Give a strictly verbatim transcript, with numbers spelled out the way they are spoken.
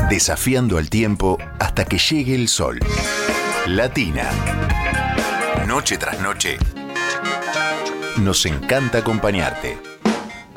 Desafiando al tiempo hasta que llegue el sol. Latina. Noche tras noche. Nos encanta acompañarte.